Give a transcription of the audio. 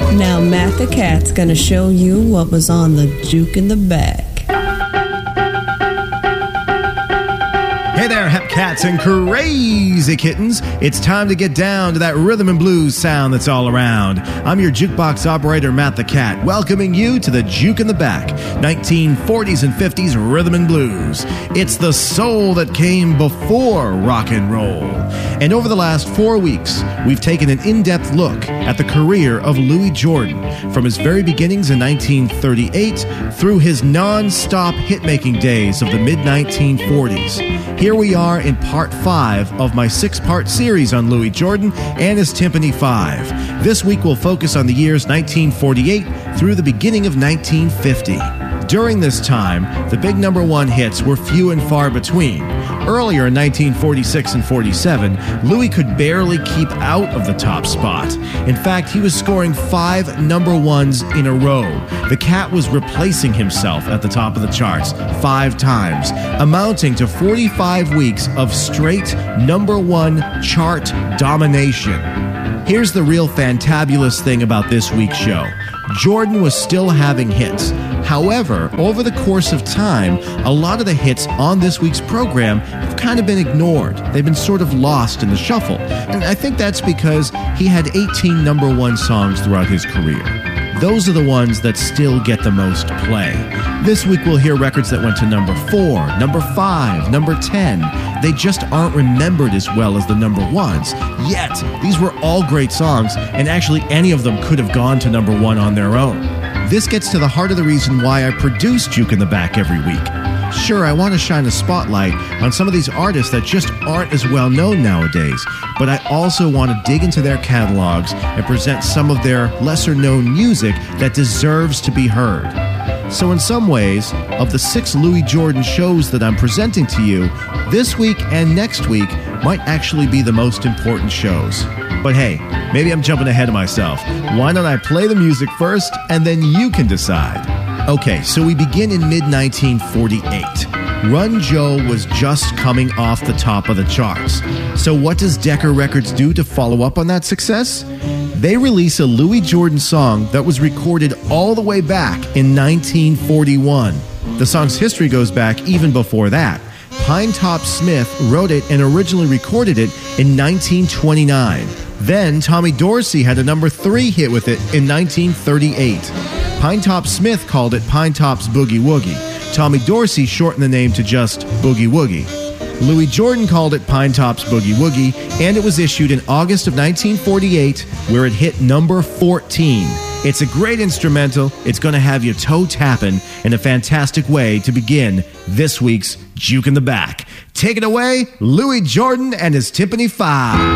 Now Matt the Cat's gonna show you what was on the juke in the back. Hey there, hep cats and crazy kittens. It's time to get down to that rhythm and blues sound that's all around. I'm your jukebox operator, Matt the Cat, welcoming you to the Juke in the Back, 1940s and 50s rhythm and blues. It's the soul that came before rock and roll. And over the last 4 weeks, we've taken an in-depth look at the career of Louis Jordan, from his very beginnings in 1938 through his non-stop hit-making days of the mid-1940s. Here we are in part 5 of my 6-part series on Louis Jordan and his Timpani 5. This week we'll focus on the years 1948 through the beginning of 1950. During this time, the big number one hits were few and far between. Earlier in 1946 and 47, Louis could barely keep out of the top spot. In fact, he was scoring 5 number ones in a row. The Cat was replacing himself at the top of the charts 5 times, amounting to 45 weeks of straight number one chart domination. Here's the real fantabulous thing about this week's show. Jordan was still having hits. However, over the course of time, a lot of the hits on this week's program have kind of been ignored. They've been sort of lost in the shuffle. And I think that's because he had 18 number one songs throughout his career. Those are the ones that still get the most play. This week we'll hear records that went to number 4, number 5, number 10. They just aren't remembered as well as the number ones. Yet, these were all great songs, and actually any of them could have gone to number 1 on their own. This gets to the heart of the reason why I produce Juke in the Back every week. Sure, I want to shine a spotlight on some of these artists that just aren't as well known nowadays, but I also want to dig into their catalogs and present some of their lesser known music that deserves to be heard. So in some ways, of the 6 Louis Jordan shows that I'm presenting to you, this week and next week might actually be the most important shows. But hey, maybe I'm jumping ahead of myself. Why don't I play the music first, and then you can decide. Okay, so we begin in mid-1948. Run Joe was just coming off the top of the charts. So what does Decca Records do to follow up on that success? They release a Louis Jordan song that was recorded all the way back in 1941. The song's history goes back even before that. Pinetop Smith wrote it and originally recorded it in 1929. Then Tommy Dorsey had a number 3 hit with it in 1938. Pinetop Smith called it Pinetop's Boogie Woogie. Tommy Dorsey shortened the name to just Boogie Woogie. Louis Jordan called it Pinetop's Boogie Woogie, and it was issued in August of 1948, where it hit number 14. It's a great instrumental. It's going to have you toe-tapping in a fantastic way to begin this week's Juke in the Back. Take it away, Louis Jordan and his Timpani 5.